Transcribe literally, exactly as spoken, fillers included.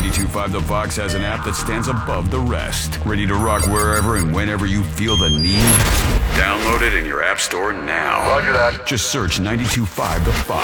ninety-two point five The Fox has an app that stands above the rest. Ready to rock wherever and whenever you feel the need? Download it in your app store now. Roger that. Just search ninety-two point five The Fox.